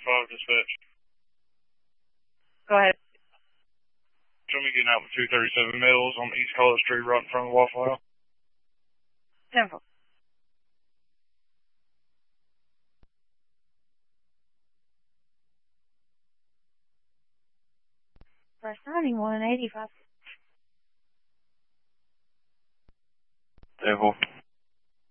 5 dispatch. Go ahead. Show me getting out with 237 Mills on East College Street right in front of the Waffle House. 10-4. First 9185. 10-4.